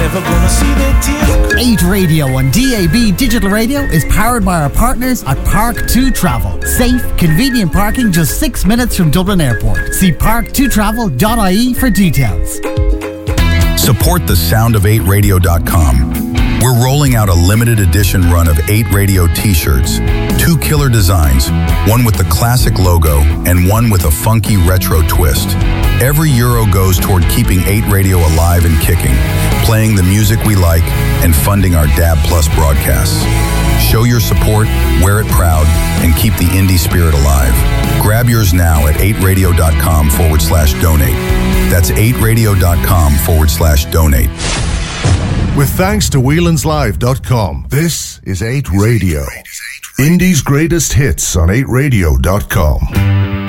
never gonna see the tears. 8 Radio and DAB Digital Radio is powered by our partners at Park2 Travel. Safe, convenient parking just 6 minutes from Dublin Airport. See park2travel.ie for details. Support the soundof8radio.com. We're rolling out a limited edition run of 8 Radio t-shirts. 2 killer designs, one with the classic logo and one with a funky retro twist. Every euro goes toward keeping 8 Radio alive and kicking, playing the music we like, and funding our DAB Plus broadcasts. Show your support, wear it proud, and keep the indie spirit alive. Grab yours now at 8radio.com/donate. That's 8radio.com/donate. With thanks to Whelan'sLive.com, this is 8 Radio. Indie's greatest hits on 8radio.com.